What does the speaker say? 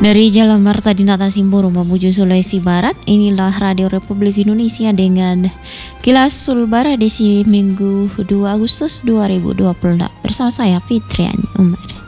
Dari Jalan Marta Dinata Simboro menuju Sulawesi Barat, inilah Radio Republik Indonesia dengan Kilas Sulbar edisi Minggu 2 Agustus 2024 bersama saya Fitriani Umar.